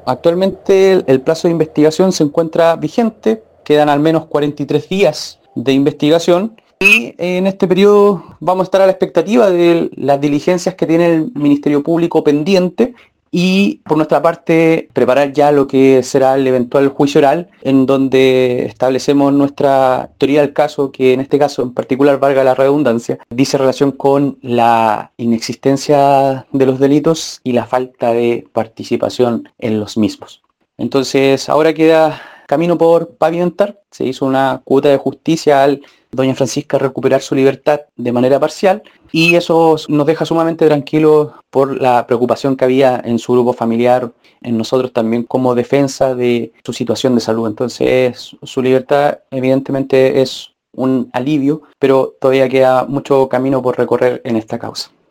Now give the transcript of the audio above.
Actualmente el plazo de investigación se encuentra vigente, quedan al menos 43 días de investigación y en este periodo vamos a estar a la expectativa de las diligencias que tiene el Ministerio Público pendiente y por nuestra parte preparar ya lo que será el eventual juicio oral en donde establecemos nuestra teoría del caso, que en este caso en particular, valga la redundancia, dice relación con la inexistencia de los delitos y la falta de participación en los mismos. Entonces ahora queda camino por pavimentar. Se hizo una cuota de justicia al doña Francisca recuperar su libertad de manera parcial y eso nos deja sumamente tranquilos por la preocupación que había en su grupo familiar, en nosotros también como defensa de su situación de salud. Entonces su libertad evidentemente es un alivio, pero todavía queda mucho camino por recorrer en esta causa.